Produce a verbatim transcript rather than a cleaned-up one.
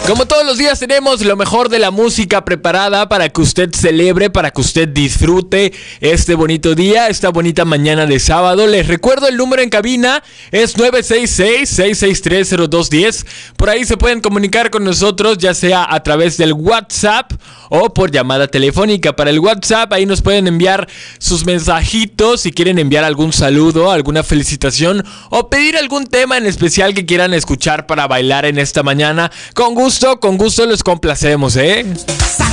Como todos los días tenemos lo mejor de la música preparada para que usted celebre, para que usted disfrute este bonito día, esta bonita mañana de sábado. Les recuerdo el número en cabina es nueve seis seis, seis seis tres, cero dos uno cero. Por ahí se pueden comunicar con nosotros, ya sea a través del WhatsApp o por llamada telefónica. Para el WhatsApp ahí nos pueden enviar sus mensajitos si quieren enviar algún saludo, alguna felicitación o pedir algún tema en especial que quieran escuchar para bailar en esta mañana. Con gusto, con gusto los complacemos, ¿eh?